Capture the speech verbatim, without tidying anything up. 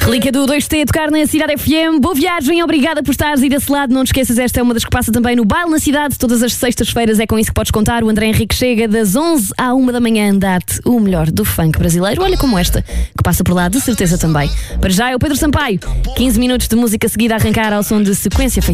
Clica do dois T a tocar na Cidade F M. Boa viagem, obrigada por estares aí desse lado. Não te esqueças, esta é uma das que passa também no Baile na Cidade. Todas as sextas-feiras é com isso que podes contar. O André Henrique chega das onze à uma da manhã a dar-te o melhor do funk brasileiro. Olha como esta, que passa por lá de certeza também. Para já é o Pedro Sampaio. quinze minutos de música seguida a arrancar ao som de Sequência.